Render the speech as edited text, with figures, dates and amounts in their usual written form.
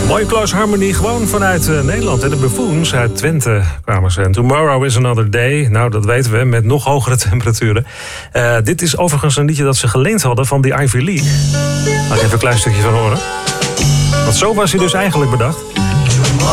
Mooie Close Harmony, gewoon vanuit Nederland. De Buffoons uit Twente kwamen ze. En Tomorrow is Another Day. Nou, dat weten we, met nog hogere temperaturen. Dit is overigens een liedje dat ze geleend hadden van de Ivy League. Laat ik even een klein stukje van horen. Want zo was hij dus eigenlijk bedacht.